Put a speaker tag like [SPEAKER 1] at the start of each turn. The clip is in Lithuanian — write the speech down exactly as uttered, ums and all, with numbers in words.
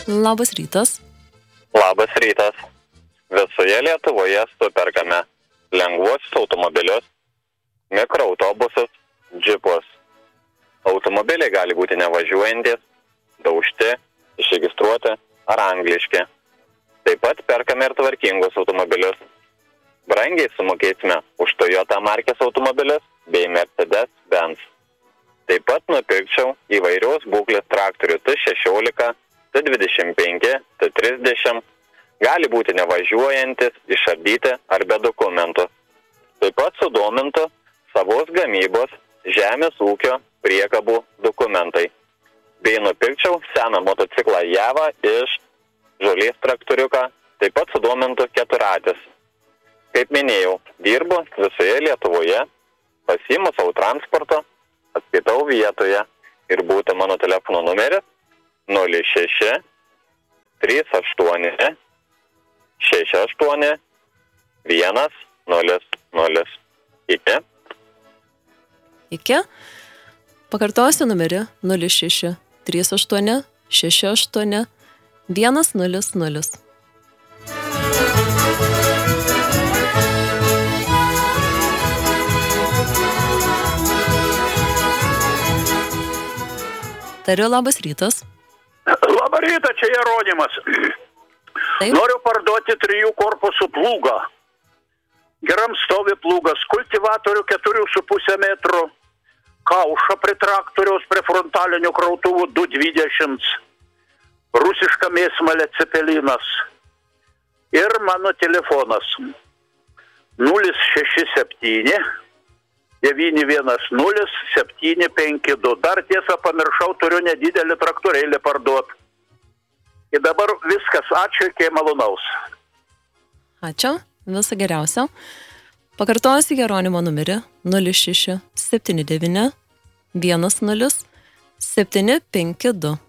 [SPEAKER 1] Labas rytas.
[SPEAKER 2] Labas rytas. Visoje Lietuvoje superkame lengvuosius automobilius, mikroautobusus, džipus. Automobiliai gali būti nevažiuojantis, daužti, išregistruoti ar angliški. Taip pat perkame ir tvarkingus automobilius. Brangiai sumokėsime už Toyota markės automobilius bei Mercedes-Benz. Taip pat nupirkčiau įvairios būklės traktorių T šešiolika, T dvidešimt penki, T trisdešimt, gali būti nevažiuojantis, išardyti ar be dokumentų. Taip pat sudomintų savos gamybos žemės ūkio priekabų dokumentai. Bei nupirkčiau seną motociklą Java iš žolės traktoriuką, taip pat sudomintų keturatis. Kaip minėjau, dirbu visoje Lietuvoje, pasiimu savo transporto, atskaitau vietoje ir būtų mano telefono numeris nulis šeši trys aštuoni šeši aštuoni vienas nulis nulis. Iki.
[SPEAKER 1] Iki. Pakartosiu numerį nulis šeši trys aštuoni šeši aštuoni vienas nulis nulis. Tariu, labas rytas.
[SPEAKER 3] Labą rytą, čia Jeronimas.
[SPEAKER 1] Taip.
[SPEAKER 3] Noriu parduoti trijų korpusų plūgą. Geram stovi plūgas, kultivatorių keturių su pusė metrų, kaušą prie traktoriaus, prie frontalinių krautuvų du dvidešimt, rusiška mėsmalė cepelinas ir mano telefonas nulis šeši septyni devyni vienas nulis septyni penki du. Dar tiesą pamiršau, turiu nedidelį traktorėlį parduoti. Ir dabar viskas, ačiū, iki malonaus.
[SPEAKER 1] Ačiū, viso geriausio. Pakartosiu Jeronimo numerį nulis šeši septyni devyni vienas nulis septyni penki du.